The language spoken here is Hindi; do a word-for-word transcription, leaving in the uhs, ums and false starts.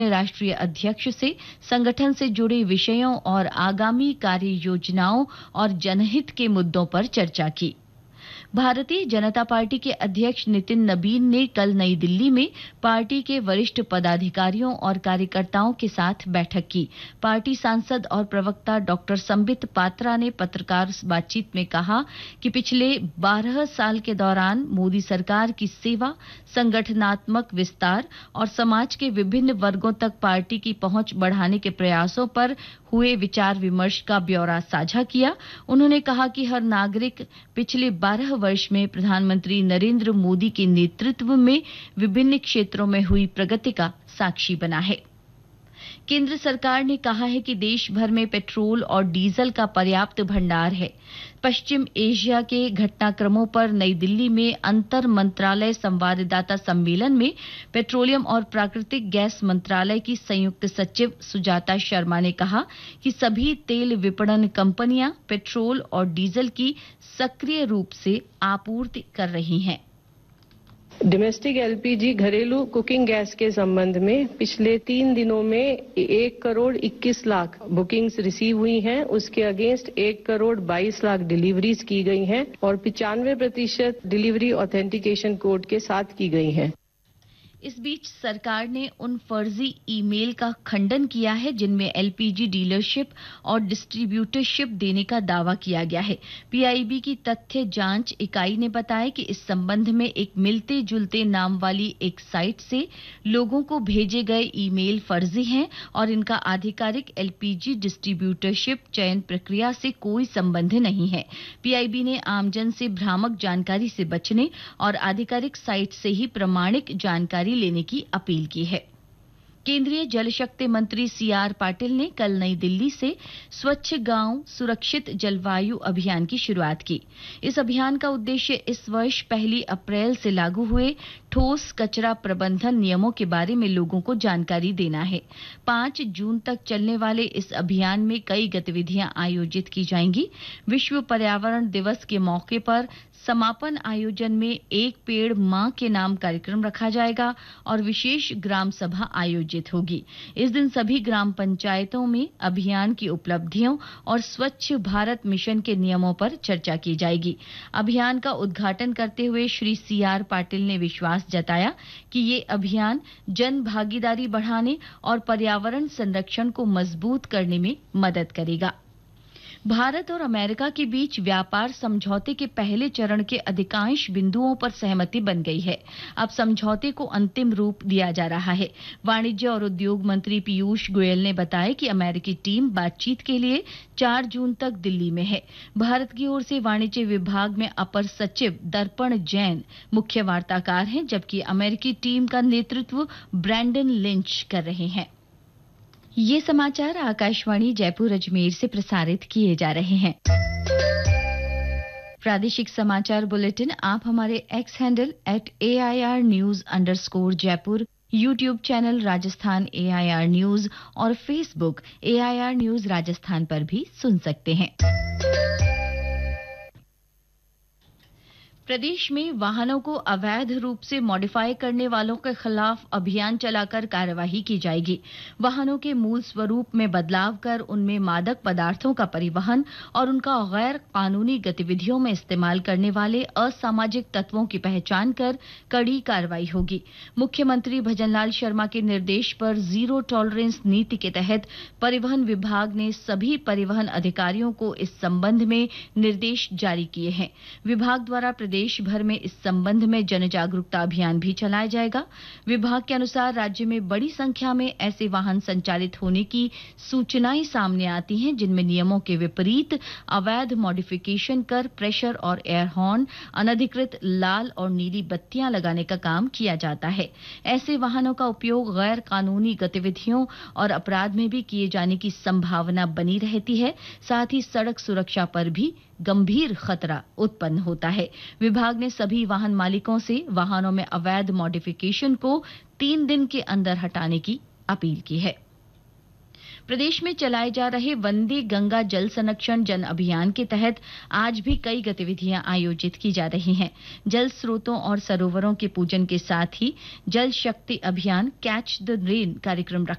राष्ट्रीय अध्यक्ष से संगठन से जुड़े विषयों और आगामी कार्य योजनाओं और जनहित के मुद्दों पर चर्चा की। भारतीय जनता पार्टी के अध्यक्ष नितिन नबीन ने कल नई दिल्ली में पार्टी के वरिष्ठ पदाधिकारियों और कार्यकर्ताओं के साथ बैठक की। पार्टी सांसद और प्रवक्ता डॉक्टर संबित पात्रा ने पत्रकार बातचीत में कहा कि पिछले बारह साल के दौरान मोदी सरकार की सेवा, संगठनात्मक विस्तार और समाज के विभिन्न वर्गों तक पार्टी की पहुंच बढ़ाने के प्रयासों पर हुए विचार विमर्श का ब्यौरा साझा किया। उन्होंने कहा कि हर नागरिक पिछले बारह वर्ष में प्रधानमंत्री नरेंद्र मोदी के नेतृत्व में विभिन्न क्षेत्रों में हुई प्रगति का साक्षी बना है। केंद्र सरकार ने कहा है कि देश भर में पेट्रोल और डीजल का पर्याप्त भंडार है। पश्चिम एशिया के घटनाक्रमों पर नई दिल्ली में अंतर मंत्रालय संवाददाता सम्मेलन में पेट्रोलियम और प्राकृतिक गैस मंत्रालय की संयुक्त सचिव सुजाता शर्मा ने कहा कि सभी तेल विपणन कंपनियां पेट्रोल और डीजल की सक्रिय रूप से आपूर्ति कर रही हैं। डोमेस्टिक एलपीजी घरेलू कुकिंग गैस के संबंध में पिछले तीन दिनों में एक करोड़ इक्कीस लाख बुकिंग्स रिसीव हुई हैं। उसके अगेंस्ट एक करोड़ बाईस लाख डिलीवरीज की गई हैं और पचानवे प्रतिशत डिलीवरी ऑथेंटिकेशन कोड के साथ की गई हैं। इस बीच सरकार ने उन फर्जी ईमेल का खंडन किया है जिनमें एलपीजी डीलरशिप और डिस्ट्रीब्यूटरशिप देने का दावा किया गया है। पीआईबी की तथ्य जांच इकाई ने बताया कि इस संबंध में एक मिलते जुलते नाम वाली एक साइट से लोगों को भेजे गए ईमेल फर्जी हैं और इनका आधिकारिक एलपीजी डिस्ट्रीब्यूटरशिप चयन प्रक्रिया से कोई संबंध नहीं है। पीआईबी ने आमजन से भ्रामक जानकारी से बचने और आधिकारिक साइट से ही प्रमाणिक जानकारी लेने की अपील की है। केंद्रीय जल शक्ति मंत्री सी आर पाटिल ने कल नई दिल्ली से स्वच्छ गांव सुरक्षित जलवायु अभियान की शुरुआत की। इस अभियान का उद्देश्य इस वर्ष पहली अप्रैल से लागू हुए ठोस कचरा प्रबंधन नियमों के बारे में लोगों को जानकारी देना है। पांच जून तक चलने वाले इस अभियान में कई गतिविधियां आयोजित की जाएंगी। विश्व पर्यावरण दिवस के मौके पर समापन आयोजन में एक पेड़ मां के नाम कार्यक्रम रखा जाएगा और विशेष ग्राम सभा आयोजित होगी। इस दिन सभी ग्राम पंचायतों में अभियान की उपलब्धियों और स्वच्छ भारत मिशन के नियमों पर चर्चा की जाएगी। अभियान का उद्घाटन करते हुए श्री सी आर पाटिल ने विश्वास जताया कि ये अभियान जन भागीदारी बढ़ाने और पर्यावरण संरक्षण को मजबूत करने में मदद करेगा। भारत और अमेरिका के बीच व्यापार समझौते के पहले चरण के अधिकांश बिंदुओं पर सहमति बन गई है। अब समझौते को अंतिम रूप दिया जा रहा है। वाणिज्य और उद्योग मंत्री पीयूष गोयल ने बताया कि अमेरिकी टीम बातचीत के लिए चार जून तक दिल्ली में है। भारत की ओर से वाणिज्य विभाग में अपर सचिव दर्पण जैन मुख्य वार्ताकार हैं, जबकि अमेरिकी टीम का नेतृत्व ब्रैंडन लिंच कर रहे हैं। ये समाचार आकाशवाणी जयपुर अजमेर से प्रसारित किए जा रहे हैं। प्रादेशिक समाचार बुलेटिन आप हमारे x handle at A I R news underscore Jaipur, YouTube channel Rajasthan A I R news और Facebook A I R news Rajasthan पर भी सुन सकते हैं। प्रदेश में वाहनों को अवैध रूप से मॉडिफाई करने वालों के खिलाफ अभियान चलाकर कार्यवाही की जाएगी। वाहनों के मूल स्वरूप में बदलाव कर उनमें मादक पदार्थों का परिवहन और उनका गैर कानूनी गतिविधियों में इस्तेमाल करने वाले असामाजिक तत्वों की पहचान कर कड़ी कार्रवाई होगी। मुख्यमंत्री भजनलाल शर्मा के निर्देश पर जीरो टॉलरेंस नीति के तहत परिवहन विभाग ने सभी परिवहन अधिकारियों को इस संबंध में निर्देश जारी किए हैं। विभाग द्वारा प्रदेश भर में इस संबंध में जन जागरूकता अभियान भी चलाया जाएगा। विभाग के अनुसार राज्य में बड़ी संख्या में ऐसे वाहन संचालित होने की सूचनाएं सामने आती हैं जिनमें नियमों के विपरीत अवैध मॉडिफिकेशन कर प्रेशर और एयर हॉर्न, अनधिकृत लाल और नीली बत्तियां लगाने का काम किया जाता है। ऐसे वाहनों का उपयोग गैर कानूनी गतिविधियों और अपराध में भी किए जाने की संभावना बनी रहती है। साथ ही सड़क सुरक्षा पर भी गंभीर खतरा उत्पन्न होता है। विभाग ने सभी वाहन मालिकों से वाहनों में अवैध मॉडिफिकेशन को तीन दिन के अंदर हटाने की अपील की है। प्रदेश में चलाए जा रहे वंदे गंगा जल संरक्षण जन अभियान के तहत आज भी कई गतिविधियां आयोजित की जा रही हैं। जल स्रोतों और सरोवरों के पूजन के साथ ही जल शक्ति अभियान कैच द रेन कार्यक्रम